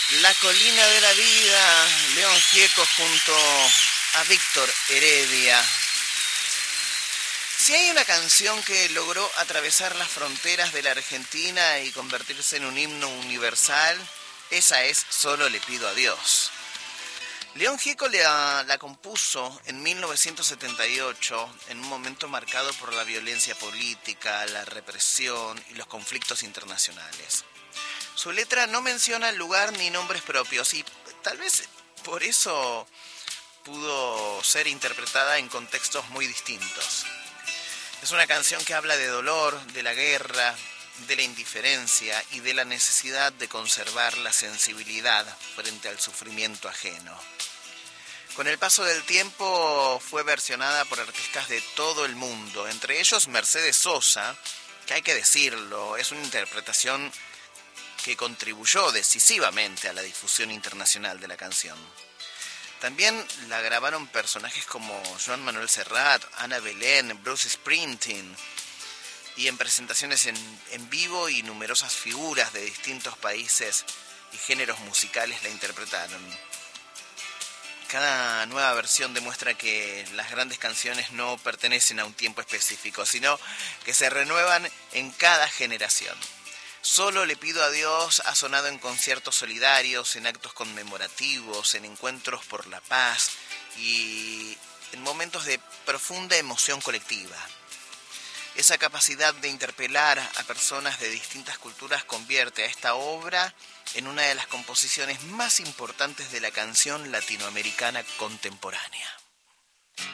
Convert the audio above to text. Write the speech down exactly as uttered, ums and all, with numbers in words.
La colina de la vida, León Gieco junto a Víctor Heredia. Si hay una canción que logró atravesar las fronteras de la Argentina y convertirse en un himno universal, esa es Solo le pido a Dios. León Gieco la, la compuso en mil novecientos setenta y ocho, en un momento marcado por la violencia política, la represión y los conflictos internacionales. Su letra no menciona lugar ni nombres propios y tal vez por eso pudo ser interpretada en contextos muy distintos. Es una canción que habla de dolor, de la guerra, de la indiferencia y de la necesidad de conservar la sensibilidad frente al sufrimiento ajeno. Con el paso del tiempo fue versionada por artistas de todo el mundo, entre ellos Mercedes Sosa, que hay que decirlo, es una interpretación que contribuyó decisivamente a la difusión internacional de la canción. También la grabaron personajes como Joan Manuel Serrat, Ana Belén, Bruce Springsteen, y en presentaciones en, en vivo y numerosas figuras de distintos países y géneros musicales la interpretaron. Cada nueva versión demuestra que las grandes canciones no pertenecen a un tiempo específico, sino que se renuevan en cada generación. Solo le pido a Dios ha sonado en conciertos solidarios, en actos conmemorativos, en encuentros por la paz y en momentos de profunda emoción colectiva. Esa capacidad de interpelar a personas de distintas culturas convierte a esta obra en una de las composiciones más importantes de la canción latinoamericana contemporánea.